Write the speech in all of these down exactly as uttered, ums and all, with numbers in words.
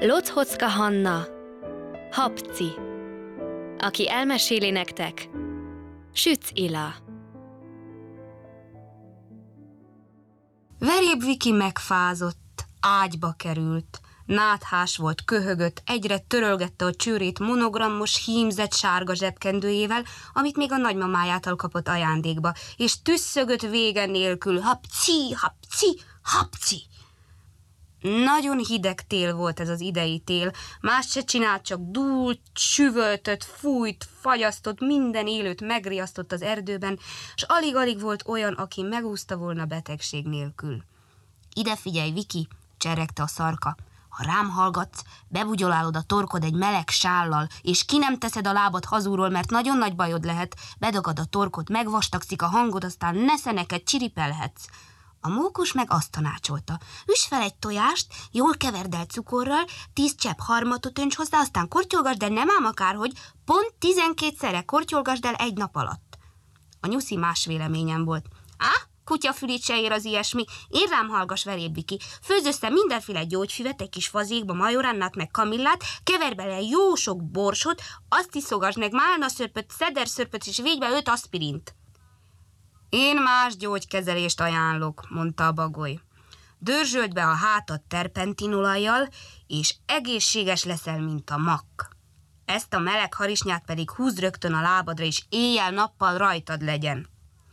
Lochocka Hanna, Habci. Aki elmeséli nektek, Sütz Ila. Veréb Viki megfázott, ágyba került. Náthás volt, köhögött, egyre törölgette a csőrét monogrammos, hímzett sárga zsebkendőjével, amit még a nagymamájától kapott ajándékba, és tüsszögött vége nélkül, hapci, hapci, hapci. Nagyon hideg tél volt ez az idei tél, más se csinált, csak dúlt, süvöltött, fújt, fagyasztott, minden élőt megriasztott az erdőben, s alig-alig volt olyan, aki megúszta volna betegség nélkül. Ide figyelj, Viki, cseregte a szarka. Ha rám hallgatsz, bebugyolálod a torkod egy meleg sállal, és ki nem teszed a lábad hazúról, mert nagyon nagy bajod lehet, bedagad a torkod, megvastagszik a hangod, aztán nesze neked csiripelhetsz. A mókus meg azt tanácsolta. Üss fel egy tojást, jól keverd el cukorral, tíz csepp harmatot önts hozzá, aztán kortyolgasd el, nem ám akárhogy, pont tizenkétszerre kortyolgasd el egy nap alatt. A nyuszi más véleményem volt. Á, kutyafülit se ér az ilyesmi, én rám hallgass, Veréb Viki. Főzz össze mindenféle gyógyfüvet, egy kis fazékba, majorannát, meg kamillát, kever bele jó sok borsot, azt iszogasd meg málnaszörpöt, szederszörpöt, és végy be öt aspirint. Én más gyógykezelést ajánlok, mondta a bagoly. Dörzsöld be a hátad terpentinolajjal, és egészséges leszel, mint a makk. Ezt a meleg harisnyát pedig húzd rögtön a lábadra, és éjjel-nappal rajtad legyen.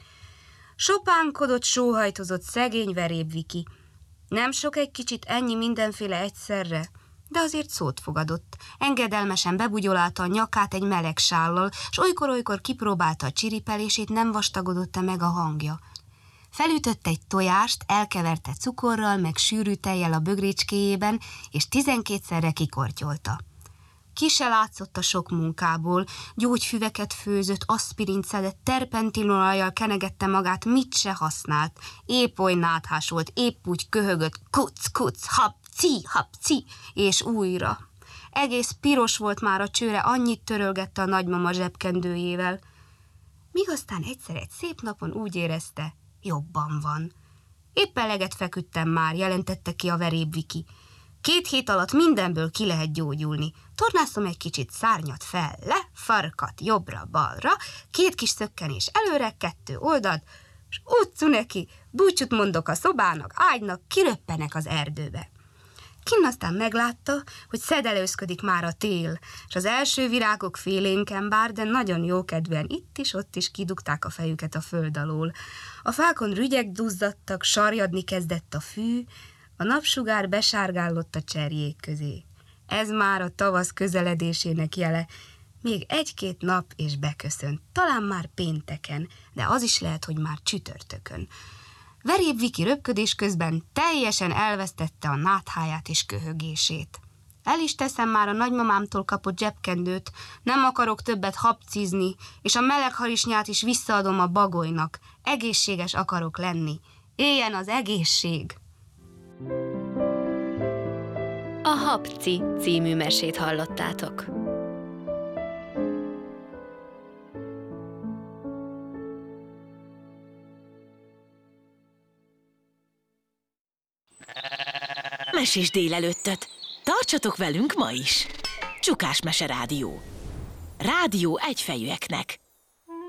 Sopánkodott, sóhajtozott szegény Veréb Viki. Nem sok egy kicsit ennyi mindenféle egyszerre, de azért szót fogadott. Engedelmesen bebugyolálta a nyakát egy meleg sállal, s olykor-olykor kipróbálta a csiripelését, nem vastagodott-e meg a hangja. Felütött egy tojást, elkeverte cukorral, meg sűrű tejjel a bögrécskéjében, és tizenkétszerre kikortyolta. Ki se látszott a sok munkából, gyógyfüveket főzött, aspirint szedett, terpentinolajjal kenegette magát, mit se használt. Épp oly náthás volt, épp úgy köhögött, kuc, kuc, hapci, hapci, és újra. Egész piros volt már a csőre, annyit törölgette a nagymama zsebkendőjével. Míg aztán egyszer egy szép napon úgy érezte, jobban van. Épp eleget feküdtem már, jelentette ki a Veréb Viki. Két hét alatt mindenből ki lehet gyógyulni. Tornászom egy kicsit szárnyat fel, le, farkat jobbra-balra, két kis szökkenés előre, kettő oldalt, s utcu neki, búcsút mondok a szobának, ágynak, kiröppenek az erdőbe. Kinn aztán meglátta, hogy szedelőzködik már a tél, és az első virágok félénken bár, de nagyon jókedvűen itt is, ott is kidugták a fejüket a föld alól. A fákon rügyek duzzadtak, sarjadni kezdett a fű, a napsugár besárgállott a cserjék közé. Ez már a tavasz közeledésének jele. Még egy-két nap és beköszönt, talán már pénteken, de az is lehet, hogy már csütörtökön. Veréb Viki röpködés közben teljesen elvesztette a nátháját és köhögését. El is teszem már a nagymamámtól kapott zsebkendőt, nem akarok többet hapcizni, és a meleg harisnyát is visszaadom a bagolynak. Egészséges akarok lenni. Éljen az egészség! A Habci című mesét hallottátok. Mesés délelőttöt! Tartsatok velünk ma is! Csukás Mese Rádió. Rádió egyfejűeknek.